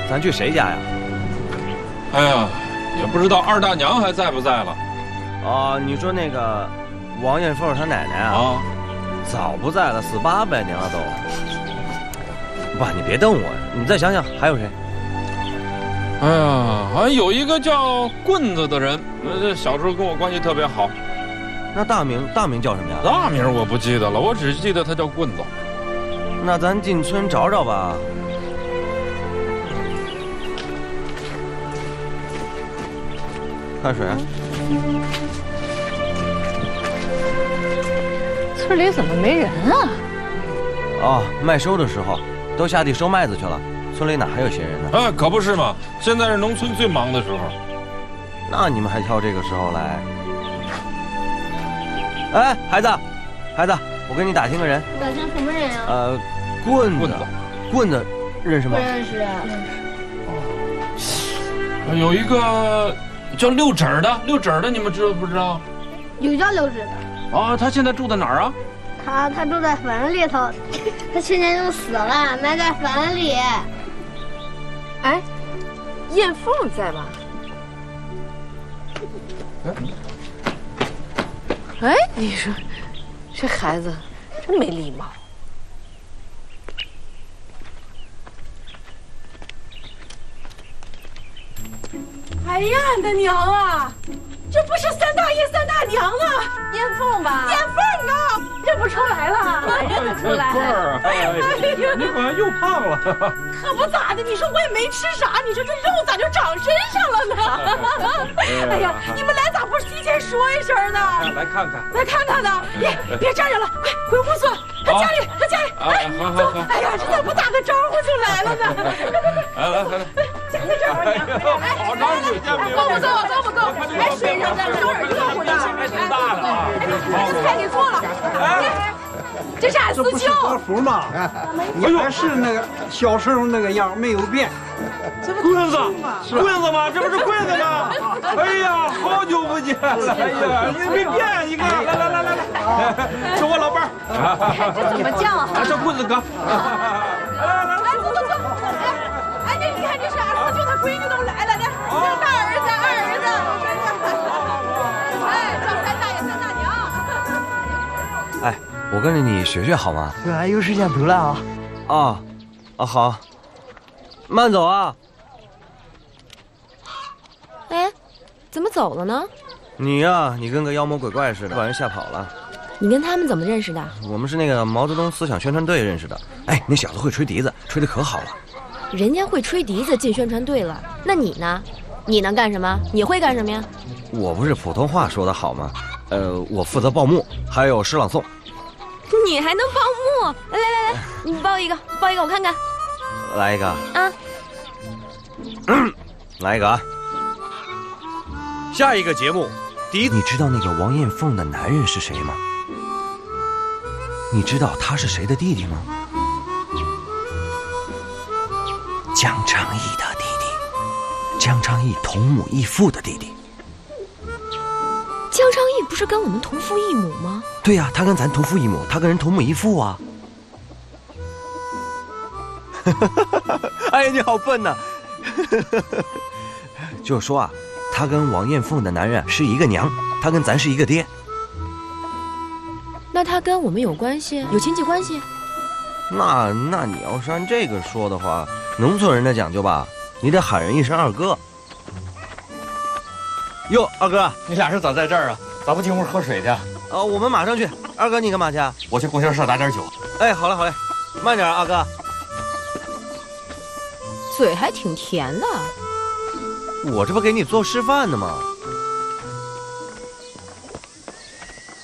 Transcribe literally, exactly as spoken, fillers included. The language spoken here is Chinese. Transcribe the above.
咱去谁家呀？ 哎呀，也不知道二大娘还在不在了。 哦，你说那个王艳凤她奶奶啊？ 啊， 早不在了，死八百年了都。爸，你别瞪我呀，你再想想还有谁？ 哎呀，好像有一个叫棍子的人，呃，小时候跟我关系特别好。 那大名大名叫什么呀？ 大名我不记得了，我只记得他叫棍子。 那咱进村找找吧。看水啊！ 村里怎么没人啊？ 哦，麦收的时候都下地收麦子去了，村里哪还有闲人呢？ 哎，可不是嘛！现在是农村最忙的时候。 那你们还挑这个时候来？哎，孩子，孩子，我跟你打听个人。 打听什么人啊？ 呃，棍子， 棍子， 棍子，认识吗？ 不认识啊。 有一个叫六指儿的，六指儿的，你们知道不知道？ 有叫刘指的。 啊，他现在住在哪儿啊？ 他他住在坟里头，他去年就死了，埋在坟里。 哎，艳凤在吗？哎，你说这孩子真没礼貌。 哎呀，俺的娘啊！这不是三大爷三大娘啊， 艳凤吧？ 艳凤啊，认不出来了， 认得出来。 凤儿，哎呀，你好像又胖了。 可不咋的，你说我也没吃啥，你说这肉咋就长身上了呢？哎呀，你们来咋不提前说一声呢？ 来看看， 来看看呢！别别站着了，快回屋坐。他家里，他家里，哎，走！哎呀，这咋不打个招呼就来了呢？ 来来来来， 家在这儿呢。 好长时间没有。 够不够？够不够？哎，水上的，热乎热乎的， 还挺大的啊！ 哎，这菜给做了。哎，这是俺四舅。 和服吗？你还是那个小时候那个样，没有变。 棍子，棍子吗？这不是棍子吗？哎呀，好久不见了！哎呀，你没变，你看，来来来来来，是我老伴儿。 这怎么叫啊？ 叫棍子哥。来来来， 来，走走走。哎，哎，这你看，这是俺四舅他闺女都来了，这这大儿子、二儿子，哎，叫三大爷、三大娘。 哎，我跟着你学学好吗？ 这还有时间走了啊？ 啊，啊好，慢走啊！ 哎，怎么走了呢？ 你呀，你跟个妖魔鬼怪似的，把人吓跑了。 你跟他们怎么认识的？ 我们是那个毛泽东思想宣传队认识的。哎，那小子会吹笛子，吹得可好了。 人家会吹笛子进宣传队了，那你呢？你能干什么？你会干什么呀？ 我不是普通话说得好吗？呃，我负责报幕，还有诗朗诵。 你还能报幕？来来来，你报一个，报一个我看看。 来一个啊， 嗯，来一个啊。下一个节目，第一，你知道那个王艳凤的男人是谁吗？你知道他是谁的弟弟吗？江昌义的弟弟，江昌义同母异父的弟弟。 江昌义不是跟我们同父异母吗？ 对呀、啊，他跟咱同父异母，他跟人同母异父啊。哎呀，你好笨呐、啊！就是说啊，他跟王艳凤的男人是一个娘，他跟咱是一个爹。 那他跟我们有关系，有亲戚关系？ 那那你要是按这个说的话，农村人的讲究吧，你得喊人一声二哥。哟，二哥， 你俩是咋在这儿啊？咋不进屋喝水去？ 呃，我们马上去。二哥，你干嘛去？ 我去供销社打点酒。 哎，好嘞好嘞，慢点，二哥。 嘴还挺甜的。 我这不给你做示范呢吗？